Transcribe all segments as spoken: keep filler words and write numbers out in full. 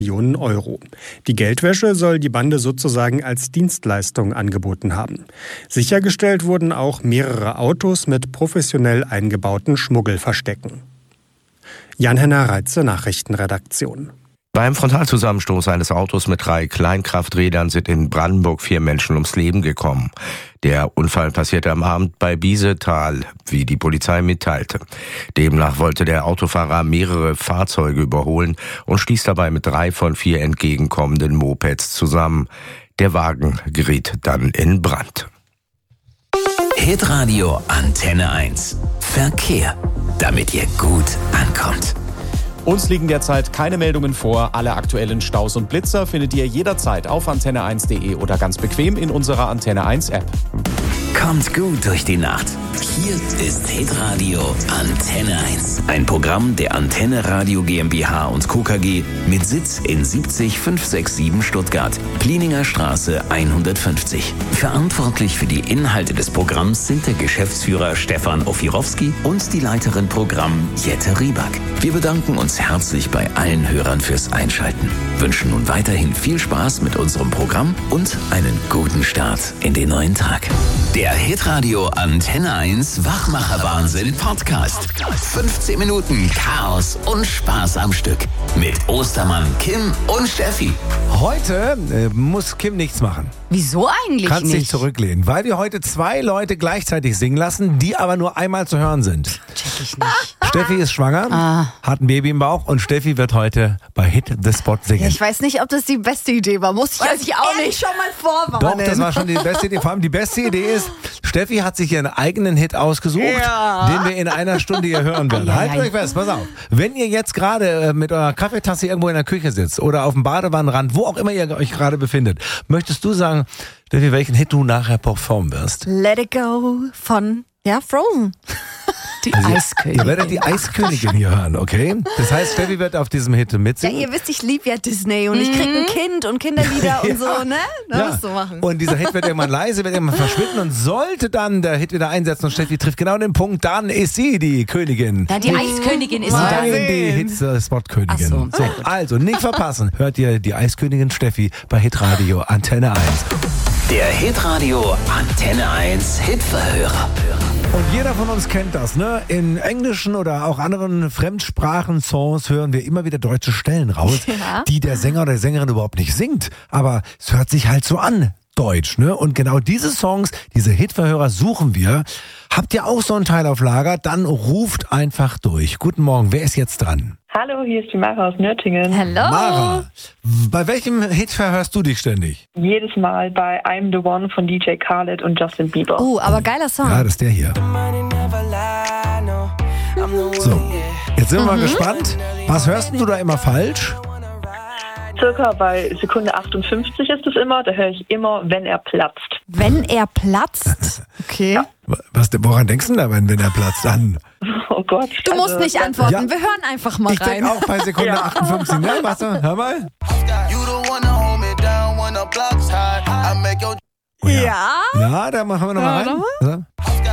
Millionen Euro. Die Geldwäsche soll die Bande sozusagen als Dienstleistung angeboten haben. Sichergestellt wurden auch mehrere Autos mit professionell eingebauten Schmuggelverstecken. Jan-Henner Reitze, Nachrichtenredaktion. Beim Frontalzusammenstoß eines Autos mit drei Kleinkrafträdern sind in Brandenburg vier Menschen ums Leben gekommen. Der Unfall passierte am Abend bei Biesetal, wie die Polizei mitteilte. Demnach wollte der Autofahrer mehrere Fahrzeuge überholen und stieß dabei mit drei von vier entgegenkommenden Mopeds zusammen. Der Wagen geriet dann in Brand. Hitradio Antenne eins. Verkehr, damit ihr gut ankommt. Uns liegen derzeit keine Meldungen vor. Alle aktuellen Staus und Blitzer findet ihr jederzeit auf antenne eins punkt de oder ganz bequem in unserer Antenne eins App. Kommt gut durch die Nacht. Hier ist Hitradio Antenne eins. Ein Programm der Antenne Radio GmbH und Co. K G mit Sitz in siebzig fünf sechs sieben Stuttgart, Plininger Straße hundertfünfzig. Verantwortlich für die Inhalte des Programms sind der Geschäftsführer Stefan Ofirowski und die Leiterin Programm Jette Rieback. Wir bedanken uns herzlich bei allen Hörern fürs Einschalten. Wünschen nun weiterhin viel Spaß mit unserem Programm und einen guten Start in den neuen Tag. Der Hitradio Antenne eins Wachmacher-Wahnsinn Podcast. fünfzehn Minuten Chaos und Spaß am Stück. Mit Ostermann, Kim und Steffi. Heute äh, muss Kim nichts machen. Wieso eigentlich Kannst nicht? dich zurücklehnen, weil wir heute zwei Leute gleichzeitig singen lassen, die aber nur einmal zu hören sind. Check ich nicht. Steffi ist schwanger, Ah. hat ein Baby im Bauch und Steffi wird heute bei Hit the Spot singen. Ja, ich weiß nicht, ob das die beste Idee war. Muss ich Weiß euch ich auch ehrlich nicht. schon mal vorwarnen. Doch, das war schon die beste Idee. Vor allem die beste Idee ist, Steffi hat sich ihren eigenen Hit ausgesucht, Ja. den wir in einer Stunde hier hören werden. Ja, Haltet ja, euch fest, pass auf. Wenn ihr jetzt gerade äh, mit eurer Kaffeetasse irgendwo in der Küche sitzt oder auf dem Badewannenrand, wo auch immer ihr euch gerade befindet, möchtest du sagen, Steffi, welchen Hit du nachher performen wirst? Let it go von, ja, Frozen. Die Also, Eiskönigin. Ihr werdet die Eiskönigin hier hören, okay? Das heißt, Steffi wird auf diesem Hit Ja, mitsingen. ihr wisst, ich liebe ja Disney und ich krieg ein Kind und Kinderlieder und so, ne? Da Ja. musst du machen. Und dieser Hit wird irgendwann leise, wird irgendwann verschwinden und sollte dann der Hit wieder einsetzen und Steffi trifft genau den Punkt, dann ist sie die Königin. Ja, die Eiskönigin ist sie Nein, dann. die Hit-Spot-Königin. Ach so. So, also nicht verpassen. Hört ihr die Eiskönigin Steffi bei Hitradio Antenne eins. Der Hitradio Antenne eins Hitverhörer. Und jeder von uns kennt das, ne? In englischen oder auch anderen Fremdsprachen-Songs hören wir immer wieder deutsche Stellen raus, Ja. die der Sänger oder die Sängerin überhaupt nicht singt. Aber es hört sich halt so an, deutsch, ne? Und genau diese Songs, diese Hitverhörer suchen wir. Habt ihr auch so einen Teil auf Lager? Dann ruft einfach durch. Guten Morgen, wer ist jetzt dran? Hallo, hier ist die Mara aus Nürtingen. Hello. Mara, bei welchem Hit verhörst du dich ständig? Jedes Mal bei I'm the One von D J Khaled und Justin Bieber. Oh, aber geiler Song. Ja, das ist der hier. So, jetzt sind wir mal gespannt. Was hörst du da immer falsch? Circa bei Sekunde achtundfünfzig ist es immer, da höre ich immer, wenn er platzt. Wenn er platzt. Okay. Was, woran denkst du da, wenn, wenn er platzt an? Oh Gott. Du musst nicht antworten. Ja. Wir hören einfach mal Ich rein. denke auch bei Sekunde Ja. achtundfünfzig. Ne? Warte, hör mal. Oh ja. Ja. Ja, da machen wir nochmal Ja, rein. So.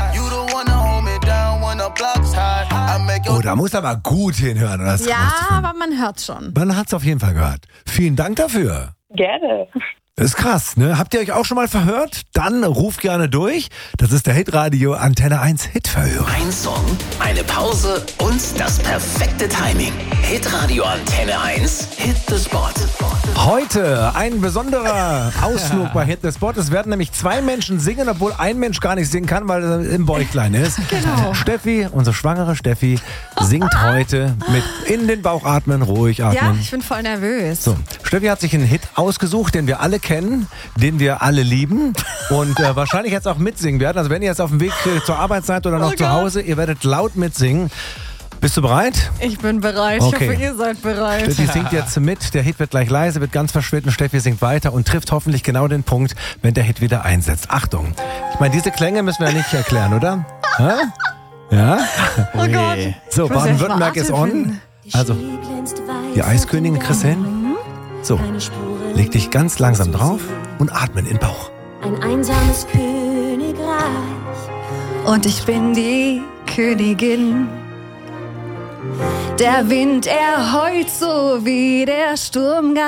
Oh, da muss aber gut hinhören. Das Ja, rauszufinden. aber man hört schon. Man hat es auf jeden Fall gehört. Vielen Dank dafür. Gerne. Das ist krass, ne? Habt ihr euch auch schon mal verhört? Dann ruft gerne durch. Das ist der Hitradio Antenne eins Hitverhörer. Ein Song, eine Pause und das perfekte Timing. Hitradio Antenne eins Hit the Spot. Heute ein besonderer Ausflug bei Hit the Spot. Es werden nämlich zwei Menschen singen, obwohl ein Mensch gar nicht singen kann, weil er im Bäuchlein ist. Genau. Steffi, unsere schwangere Steffi, singt heute mit in den Bauch atmen, ruhig Ja, atmen. ich bin voll nervös. So, Steffi hat sich einen Hit ausgesucht, den wir alle kennen, den wir alle lieben und äh, wahrscheinlich jetzt auch mitsingen werden. Also wenn ihr jetzt auf dem Weg äh, zur Arbeit seid oder noch Oh zu Gott. Hause, ihr werdet laut mitsingen. Bist du bereit? Ich bin bereit. Okay. Ich hoffe, ihr seid bereit. Steffi singt jetzt mit, der Hit wird gleich leise, wird ganz verschwitten, Steffi singt weiter und trifft hoffentlich genau den Punkt, wenn der Hit wieder einsetzt. Achtung, ich meine, diese Klänge müssen wir ja nicht erklären, oder? Hä? Ja? Oh Gott. So, Ich muss Baden-Württemberg erst ist mal Atem on. finden. Also, die Eiskönigin kriegst du hin. So, leg dich ganz langsam drauf und atmen in den Bauch. Ein einsames Königreich. Und ich bin die Königin. Der Wind, er heult so wie der Sturm.